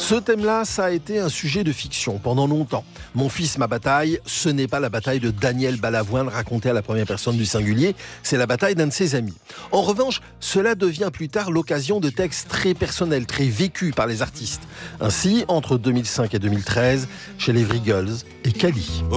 Ce thème-là, ça a été un sujet de fiction pendant longtemps. Mon fils, ma bataille, ce n'est pas la bataille de Daniel Balavoine racontée à la première personne du singulier, c'est la bataille d'un de ses amis. En revanche, cela devient plus tard l'occasion de textes très personnels, très vécus par les artistes. Ainsi, entre 2005 et 2013, chez les Vrigals et Cali.